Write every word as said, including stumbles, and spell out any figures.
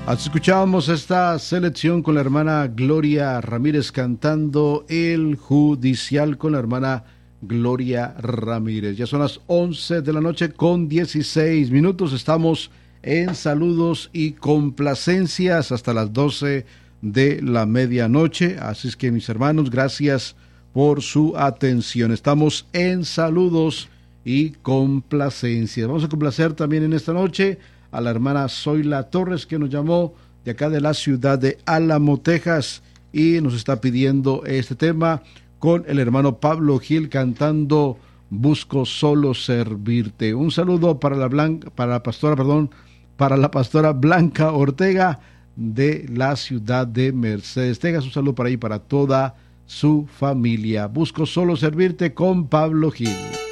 Así escuchábamos esta selección con la hermana Gloria Ramírez cantando El Judicial con la hermana Gloria Ramírez. Ya son las once de la noche con dieciséis minutos. Estamos en saludos y complacencias hasta las doce de la medianoche. Así es que, mis hermanos, gracias por su atención. Estamos en saludos y complacencias. Vamos a complacer también en esta noche a la hermana Zoila Torres, que nos llamó de acá de la ciudad de Álamo, Texas, y nos está pidiendo este tema con el hermano Pablo Gil cantando Busco solo servirte. Un saludo para la Blanca, para la pastora, perdón, para la pastora Blanca Ortega de la ciudad de Mercedes, Texas. Un saludo para ahí para toda su familia. Busco solo servirte con Pablo Gil.